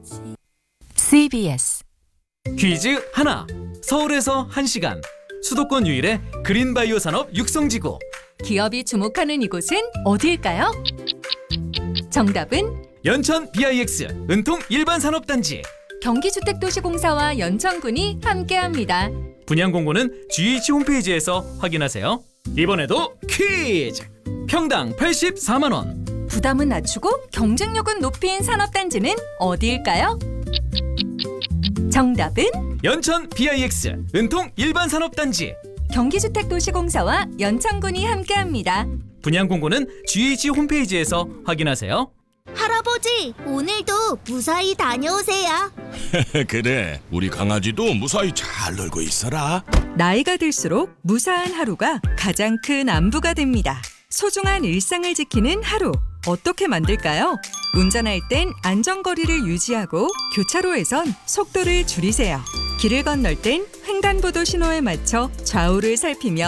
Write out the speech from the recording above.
CBS 퀴즈 하나. 서울에서 1시간. 수도권 유일의 그린바이오 산업 육성지구. 기업이 주목하는 이곳은 어디일까요? 정답은 연천 BIX 은통 일반산업단지. 경기주택도시공사와 연천군이 함께합니다. 분양 공고는 GH 홈페이지에서 확인하세요. 이번에도 퀴즈! 평당 84만 원. 부담은 낮추고 경쟁력은 높인 산업단지는 어디일까요? 정답은 연천 BIX 은통 일반산업단지. 경기주택도시공사와 연천군이 함께합니다. 분양 공고는 GH 홈페이지에서 확인하세요. 할아버지, 오늘도 무사히 다녀오세요. 그래, 우리 강아지도 무사히 잘 놀고 있어라. 나이가 들수록 무사한 하루가 가장 큰 안부가 됩니다. 소중한 일상을 지키는 하루, 어떻게 만들까요? 운전할 땐 안전거리를 유지하고 교차로에선 속도를 줄이세요. 길을 건널 땐 횡단보도 신호에 맞춰 좌우를 살피며